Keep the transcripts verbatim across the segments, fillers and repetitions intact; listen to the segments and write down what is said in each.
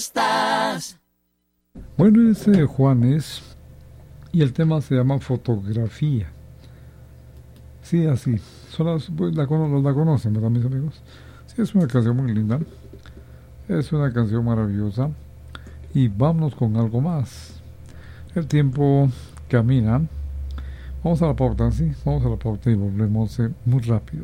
Estás. Bueno, es eh, Juanes y el tema se llama Fotografía. Sí, así. Son las, pues, la, la conocen, ¿verdad, mis amigos? Sí, es una canción muy linda. Es una canción maravillosa. Y vámonos con algo más. El tiempo camina. Vamos a la pauta, ¿sí? Vamos a la pauta y volvemos eh, muy rápido.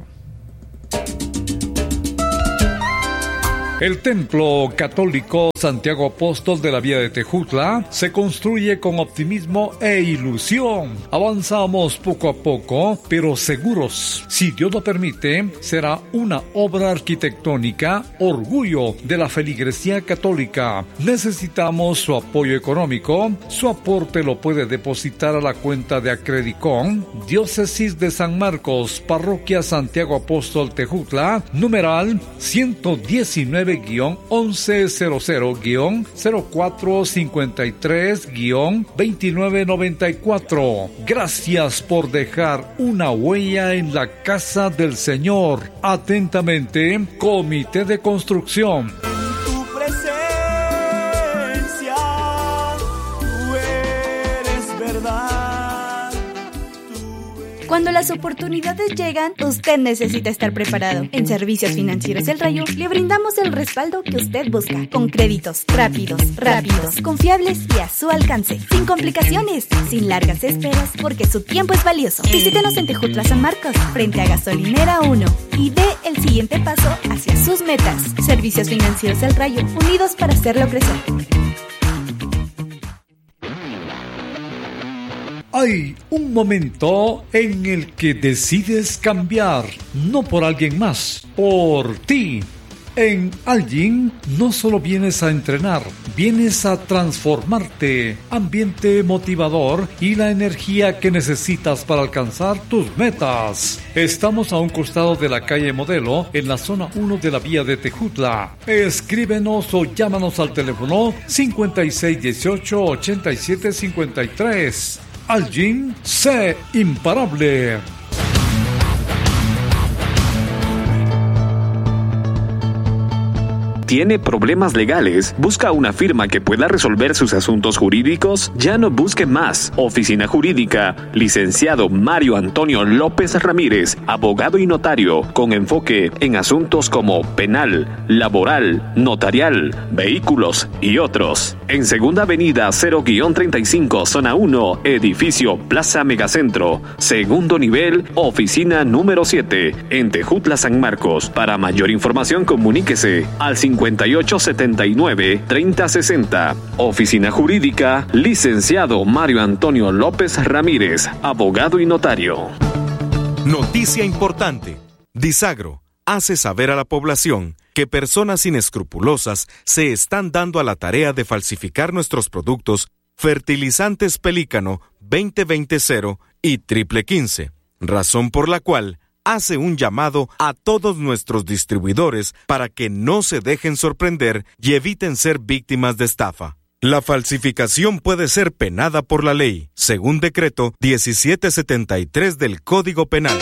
El Templo Católico Santiago Apóstol de la Vía de Tejutla se construye con optimismo e ilusión. Avanzamos poco a poco, pero seguros. Si Dios lo permite, será una obra arquitectónica, orgullo de la feligresía católica. Necesitamos su apoyo económico. Su aporte lo puede depositar a la cuenta de Acredicon, Diócesis de San Marcos, Parroquia Santiago Apóstol Tejutla, numeral ciento diecinueve guión once cero cero guión cero cuatro cincuenta y tres guión veintinueve noventa y cuatro. Gracias por dejar una huella en la casa del Señor. Atentamente, Comité de Construcción. Tu presencia, tú eres verdad. Tú eres... Cuando las oportunidades llegan, usted necesita estar preparado. En Servicios Financieros El Rayo le brindamos el respaldo que usted busca, con créditos rápidos, rápidos, confiables y a su alcance, sin complicaciones, sin largas esperas, porque su tiempo es valioso. Visítenos en Tejutla San Marcos, frente a Gasolinera uno, y dé el siguiente paso hacia sus metas. Servicios Financieros El Rayo, unidos para hacerlo crecer. Hay un momento en el que decides cambiar, no por alguien más, por ti. En Algin no solo vienes a entrenar, vienes a transformarte. Ambiente motivador y la energía que necesitas para alcanzar tus metas. Estamos a un costado de la calle Modelo, en la zona uno de la Vía de Tejutla. Escríbenos o llámanos al teléfono cincuenta y seis dieciocho ochenta y siete cincuenta y tres. Algin, sé imparable. ¿Tiene problemas legales? ¿Busca una firma que pueda resolver sus asuntos jurídicos? Ya no busque más. Oficina Jurídica, licenciado Mario Antonio López Ramírez, abogado y notario, con enfoque en asuntos como penal, laboral, notarial, vehículos y otros. En Segunda Avenida cero treinta y cinco, Zona uno, Edificio Plaza Megacentro, segundo nivel, oficina número siete, en Tejutla San Marcos. Para mayor información comuníquese al cincuenta y ocho setenta y nueve treinta sesenta. Oficina Jurídica, licenciado Mario Antonio López Ramírez, abogado y notario. Noticia importante. Disagro hace saber a la población que personas inescrupulosas se están dando a la tarea de falsificar nuestros productos fertilizantes Pelícano veinte veinte cero y triple quince, razón por la cual hace un llamado a todos nuestros distribuidores para que no se dejen sorprender y eviten ser víctimas de estafa. La falsificación puede ser penada por la ley, según decreto diecisiete setenta y tres del Código Penal.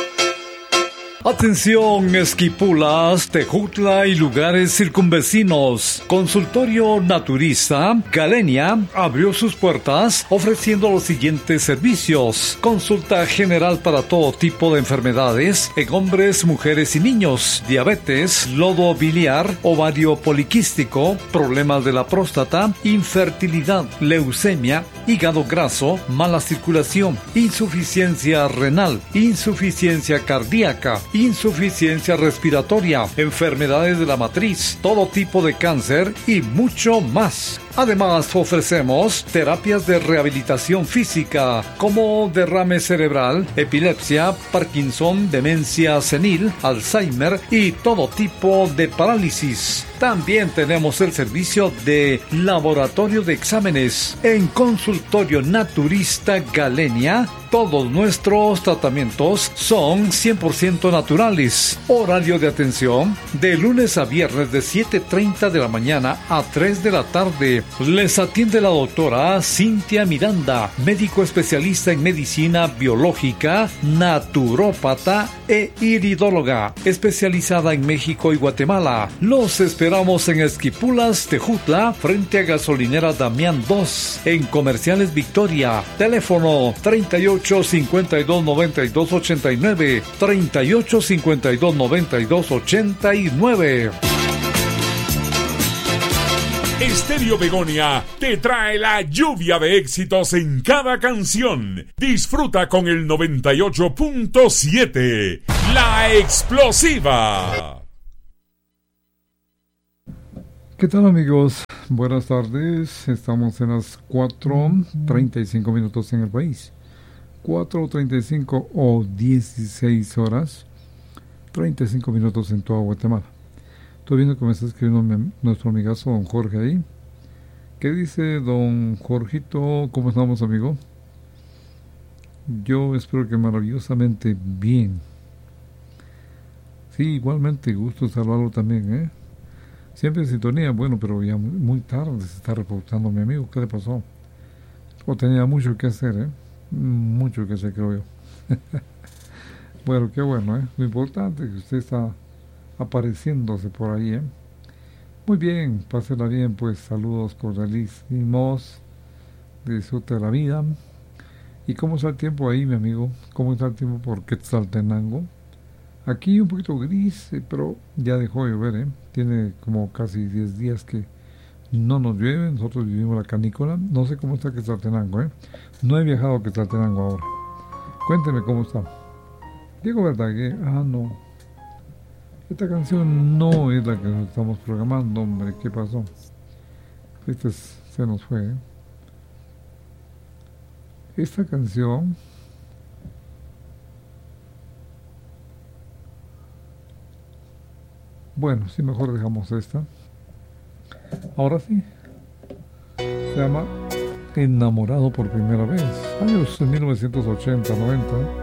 Atención, Esquipulas, Tejutla y lugares circunvecinos. Consultorio Naturista Galenia abrió sus puertas ofreciendo los siguientes servicios: consulta general para todo tipo de enfermedades en hombres, mujeres y niños, diabetes, lodo biliar, ovario poliquístico, problemas de la próstata, infertilidad, leucemia, hígado graso, mala circulación, insuficiencia renal, insuficiencia cardíaca, insuficiencia respiratoria, enfermedades de la matriz, todo tipo de cáncer y mucho más. Además, ofrecemos terapias de rehabilitación física como derrame cerebral, epilepsia, Parkinson, demencia senil, Alzheimer y todo tipo de parálisis. También tenemos el servicio de laboratorio de exámenes en Consultorio Naturista Galenia. Todos nuestros tratamientos son cien por ciento naturales. Horario de atención de lunes a viernes de siete treinta de la mañana a tres de la tarde. tarde. Les atiende la doctora Cintia Miranda, médico especialista en medicina biológica, naturópata e iridóloga, especializada en México y Guatemala. Los esperamos en Esquipulas, Tejutla, frente a Gasolinera Damián dos, en Comerciales Victoria. Teléfono treinta y ocho, cincuenta y dos, noventa y dos, ochenta y nueve, treinta y ocho, cincuenta y dos, noventa y dos, ochenta y nueve. Estéreo Begonia te trae la lluvia de éxitos en cada canción. Disfruta con el noventa y ocho punto siete, La Explosiva. ¿Qué tal, amigos? Buenas tardes. Estamos en las cuatro treinta y cinco minutos en el país. cuatro treinta y cinco o dieciséis horas, treinta y cinco minutos en toda Guatemala. Estoy viendo que me está escribiendo mi, nuestro amigazo don Jorge ahí. ¿Qué dice don Jorgito? ¿Cómo estamos, amigo? Yo espero que maravillosamente bien. Sí, igualmente, gusto saludarlo también, ¿eh? Siempre en sintonía, bueno, pero ya muy, muy tarde se está reportando mi amigo. ¿Qué le pasó? O tenía mucho que hacer, ¿eh? Mucho que hacer, creo yo. Bueno, qué bueno, ¿eh? Lo importante es que usted está apareciéndose por ahí, ¿eh? Muy bien, pásela bien, pues saludos cordialísimos, disfrute de la vida. ¿Y cómo está el tiempo ahí, mi amigo? ¿Cómo está el tiempo por Quetzaltenango? Aquí un poquito gris, eh, pero ya dejó de llover, ¿eh? Tiene como casi diez días que no nos llueve, nosotros vivimos la canícula. No sé cómo está Quetzaltenango, ¿eh? No he viajado a Quetzaltenango ahora. Cuénteme cómo está. Diego Verdaguer, ah, no. Esta canción no es la que nos estamos programando, hombre, ¿qué pasó? Este es, se nos fue, ¿eh? Esta canción bueno, sí, mejor dejamos esta. Ahora sí, se llama Enamorado por primera vez, años mil novecientos ochenta, noventa.